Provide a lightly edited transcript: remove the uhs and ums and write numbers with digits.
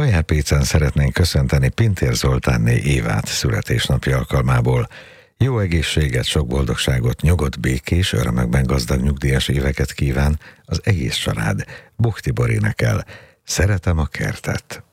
Bajár Pécsen szeretnénk köszönteni Pintér Zoltánné Évát születésnapja alkalmából. Jó egészséget, sok boldogságot, nyugodt, békés, örömökben gazdag nyugdíjas éveket kíván az egész család. Buch Tibor énekel. Szeretem a kertet.